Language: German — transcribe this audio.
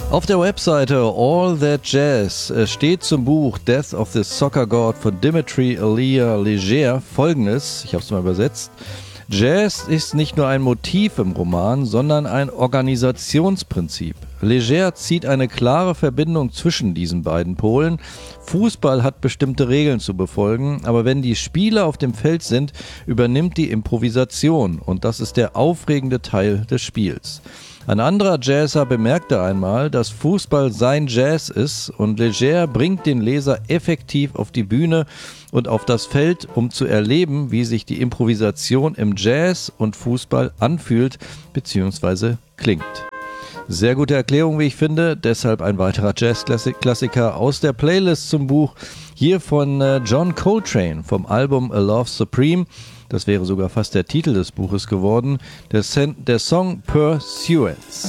Auf der Webseite All That Jazz steht zum Buch Death of the Soccer God von Dimitri Elia Leger Folgendes, ich habe es mal übersetzt: Jazz ist nicht nur ein Motiv im Roman, sondern ein Organisationsprinzip. Leger zieht eine klare Verbindung zwischen diesen beiden Polen. Fußball hat bestimmte Regeln zu befolgen, aber wenn die Spieler auf dem Feld sind, übernimmt die Improvisation und das ist der aufregende Teil des Spiels. Ein anderer Jazzer bemerkte einmal, dass Fußball sein Jazz ist und Leger bringt den Leser effektiv auf die Bühne und auf das Feld, um zu erleben, wie sich die Improvisation im Jazz und Fußball anfühlt bzw. klingt. Sehr gute Erklärung, wie ich finde, deshalb ein weiterer Jazz-Klassiker aus der Playlist zum Buch, hier von John Coltrane vom Album A Love Supreme. Das wäre sogar fast der Titel des Buches geworden, der Song Pursuance.